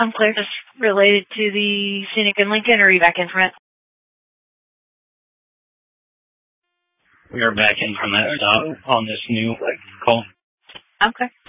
I'm clear. Is related to the Scenic and Lincoln, or are you back in front? We are back in from that stop on this new call. Okay.